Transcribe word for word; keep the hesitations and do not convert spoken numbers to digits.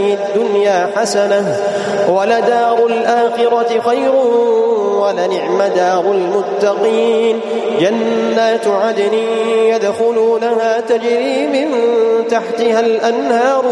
هذه الدنيا حسنة ولدار الآخرة خير ولنعم دار المتقين جنات عدن يدخلونها تجري من تحتها الأنهار